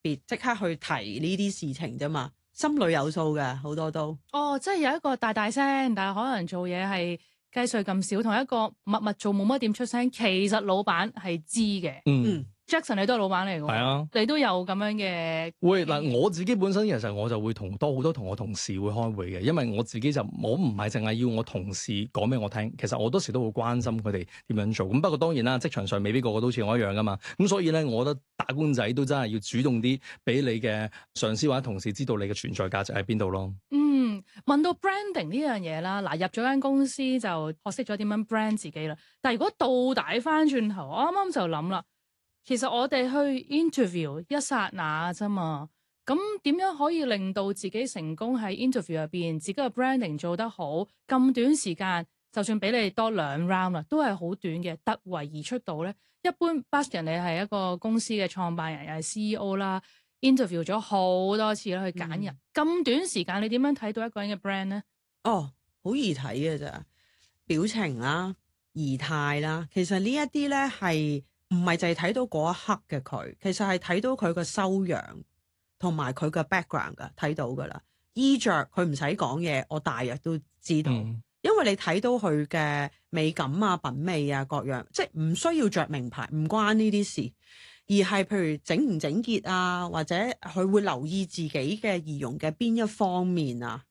別即刻去提呢啲事情啫嘛，心裏有數嘅好多都。 哦，即係有一個大大聲，但係可能做嘢係雞碎咁少，同一個默默做冇乜點出聲，其實老闆係知嘅。 嗯。 Jackson 你都係老闆嚟㗎喎， 係啊， 你都有咁樣嘅。 會嗱，我自己本身其實我就會同好多同我同事會開會嘅，因為我自己就我唔係淨係要我同事講俾我聽，其實我多時都會關心佢哋點樣做。咁不過當然啦，職場上未必個個都似我一樣噶嘛。咁所以咧，我覺得打工仔都真係要主動啲，俾你嘅上司或者同事知道你嘅存在價值喺邊度咯。 問到 branding 呢樣嘢啦，嗱入咗間公司就學識咗點樣 brand 自己啦。但係如果倒帶翻轉頭，我啱啱就諗啦。其實我哋去 interview 一剎那啫嘛，咁點樣可以令到自己成功喺 interview 入邊，自己嘅 branding 做得好？咁短時間，就算俾你多2 round 啦，都係好短嘅，突圍而出到咧。一般 Bastian 你係一個公司嘅創辦人，又係 CEO 啦，interview 咗好多次啦，去揀人。咁短時間，你點樣睇到一個人嘅 brand 咧？ 哦，好易睇嘅咋，表情啦、儀態啦，其實呢一啲咧係。唔係淨係睇到嗰一刻嘅佢，其實係睇到佢個修養同埋佢嘅 background 噶，睇到噶啦。衣着佢唔使講嘢，我大約都知道，因為你睇到佢嘅美感啊、品味啊各樣，即係唔需要着名牌，唔關呢啲事，而係譬如整唔整潔啊，或者佢會留意自己嘅儀容嘅邊一方面啊。